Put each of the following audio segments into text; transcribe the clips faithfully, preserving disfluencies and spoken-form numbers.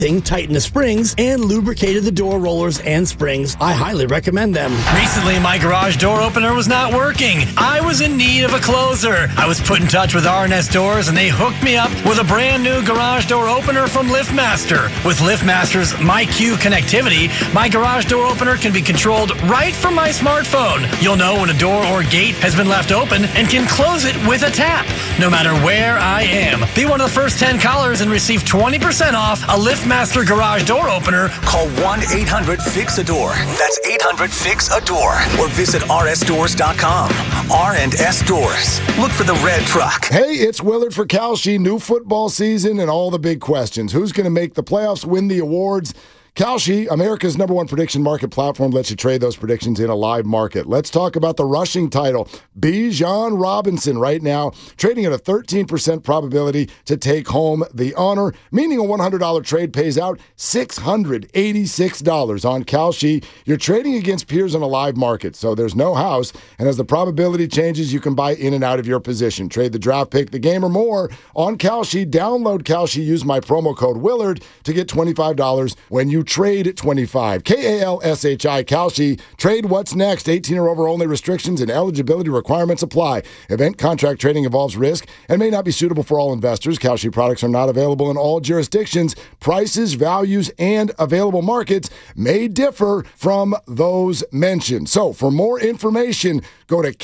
tightened the springs, and lubricated the door rollers and springs. I highly recommend them. Recently, my garage door opener was not working. I was in need of a closer. I was put in touch with R and S Doors, and they hooked me up with a brand new garage door opener from LiftMaster. With LiftMaster's MyQ connectivity, my garage door opener can be controlled right from my smartphone. You'll know when a door or gate has been left open and can close it with a tap, no matter where I am. Be one of the first ten callers and receive twenty percent off a LiftMaster garage door opener. Call one eight hundred fix a door. That's eight hundred fix a door. Or visit r s doors dot com. R and S Doors. Look for the red truck. Hey, it's Willard for Kalshi. New football season and all the big questions. Who's going to make the playoffs, win the awards? Kalshi, America's number one prediction market platform, lets you trade those predictions in a live market. Let's talk about the rushing title. Bijan Robinson right now trading at a thirteen percent probability to take home the honor, meaning a one hundred dollars trade pays out six hundred eighty-six dollars on Kalshi. You're trading against peers in a live market, so there's no house, and as the probability changes, you can buy in and out of your position. Trade the draft pick, the game, or more on Kalshi. Download Kalshi. Use my promo code Willard to get twenty-five dollars when you trade at twenty-five. K A L S H I, Kalshi. Trade what's next. eighteen or over only. Restrictions and eligibility requirements apply. Event contract trading involves risk and may not be suitable for all investors. Kalshi products are not available in all jurisdictions. Prices, values, and available markets may differ from those mentioned. So for more information, go to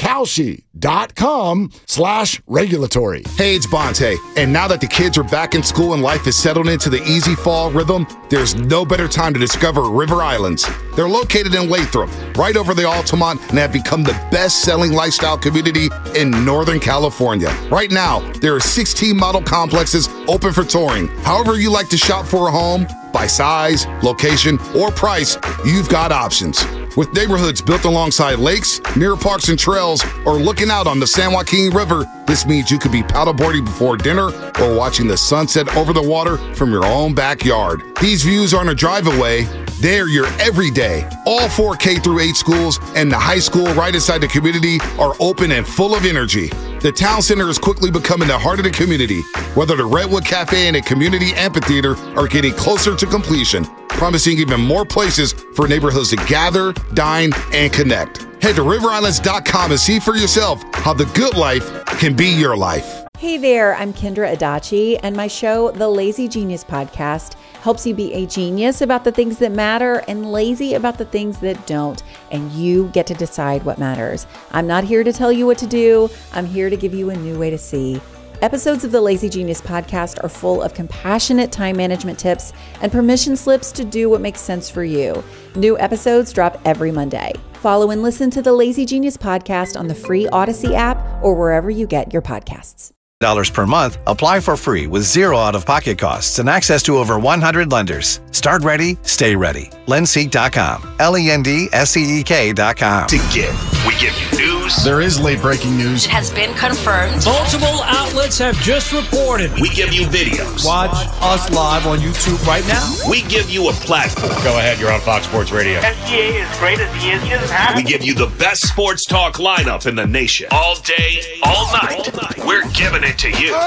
Kalshi.com slash regulatory. Hey, it's Bonte. And now that the kids are back in school and life is settled into the easy fall rhythm, there's no better time to discover River Islands. They're located in Lathrop, right over the Altamont, and have become the best-selling lifestyle community in Northern California. Right now, there are sixteen model complexes open for touring. However you like to shop for a home, by size, location, or price, you've got options. With neighborhoods built alongside lakes, near parks and trails, or looking out on the San Joaquin River, this means you could be paddleboarding before dinner or watching the sunset over the water from your own backyard. These views aren't a drive away. They're your everyday. All four K through eight schools and the high school right inside the community are open and full of energy. The town center is quickly becoming the heart of the community, whether the Redwood Cafe and a community amphitheater are getting closer to completion, promising even more places for neighborhoods to gather, dine, and connect. Head to river islands dot com and see for yourself how the good life can be your life. Hey there, I'm Kendra Adachi, and my show, The Lazy Genius Podcast, helps you be a genius about the things that matter and lazy about the things that don't, and you get to decide what matters. I'm not here to tell you what to do. I'm here to give you a new way to see. Episodes of the Lazy Genius Podcast are full of compassionate time management tips and permission slips to do what makes sense for you. New episodes drop every Monday. Follow and listen to the Lazy Genius Podcast on the free Odyssey app or wherever you get your podcasts. Dollars per month. Apply for free with zero out-of-pocket costs and access to over one hundred lenders. Start ready, stay ready. Lendseek dot com. L E N D S E E K dot com. To give. We give you news. There is late breaking news. It has been confirmed. Multiple outlets have just reported. We give you videos. Watch us live on YouTube right now. We give you a platform. Go ahead, you're on Fox Sports Radio. S G A is great as he is. He doesn't have We give you the best sports talk lineup in the nation. All day, all night. All night. We're giving it to you.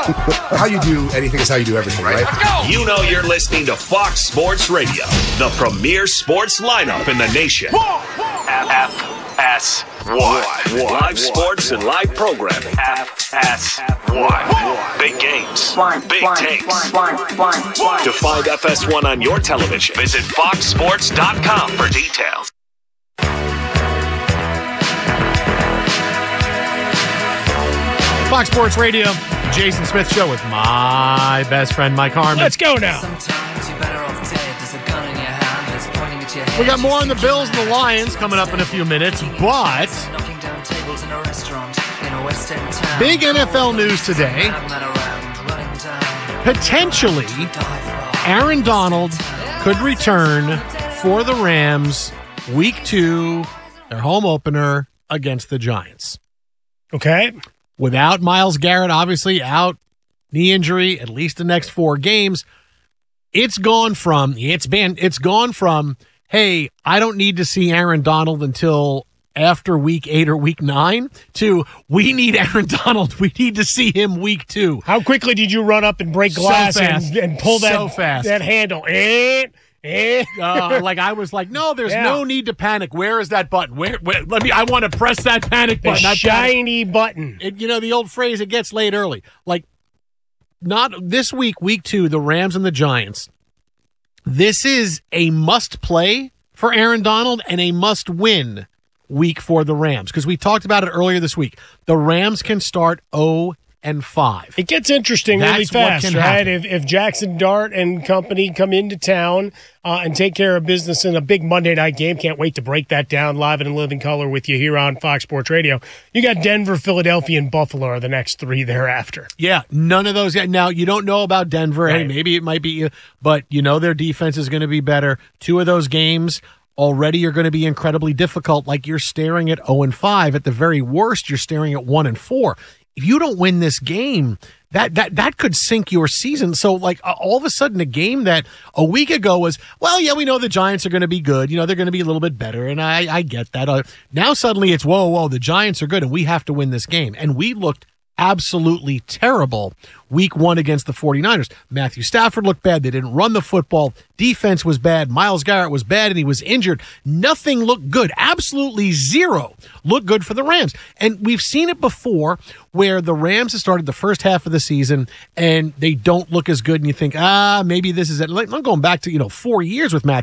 How you do anything is how you do everything, right? You know you're listening to Fox Sports Radio, the premier sports lineup in the nation. F S one. Live sports and live programming. F S one. Big games. Big takes. To find F S one on your television, visit fox sports dot com for details. Fox Sports Radio, Jason Smith Show with my best friend, Mike Harmon. Let's go now. We got more on the Bills and the Lions coming up in a few minutes, but big N F L news today. Potentially, Aaron Donald could return for the Rams week two, their home opener against the Giants. Okay. Without Myles Garrett, obviously out, knee injury, at least the next four games, it's gone from it's been it's gone from, hey, I don't need to see Aaron Donald until after week eight or week nine to we need Aaron Donald. We need to see him week two. How quickly did you run up and break glass so and, and pull that, so fast. that handle? Eh, eh. uh, like I was like, no, there's yeah. no need to panic. Where is that button? Where? where let me. I want to press that panic the button. The shiny panic. button. It, you know the old phrase. It gets laid early. Like not this week, week two, the Rams and the Giants. This is a must play for Aaron Donald and a must win week for the Rams, because we talked about it earlier this week. The Rams can start oh and five. It gets interesting That's really fast, right? Happen. If, if Jackson Dart and company come into town uh, and take care of business in a big Monday night game, can't wait to break that down live and in living color with you here on Fox Sports Radio. You got Denver, Philadelphia, and Buffalo are the next three thereafter. Yeah, none of those guys. Now, you don't know about Denver. Right. Hey, maybe it might be, but you know their defense is going to be better. Two of those games already are going to be incredibly difficult. Like you're staring at oh and five. At the very worst, you're staring at one and four. If you don't win this game, that that that could sink your season. So, like, uh, all of a sudden, a game that a week ago was, well, yeah, we know the Giants are going to be good. You know, they're going to be a little bit better, and I, I get that. Uh, now, suddenly, it's, whoa, whoa, the Giants are good, and we have to win this game. And we looked absolutely terrible week one against the 49ers. Matthew Stafford looked bad. They didn't run the football. Defense was bad. Myles Garrett was bad, and he was injured. Nothing looked good. Absolutely zero looked good for the Rams. And we've seen it before where the Rams have started the first half of the season, and they don't look as good, and you think, ah, maybe this is it. Like, I'm going back to, you know, four years with Matthew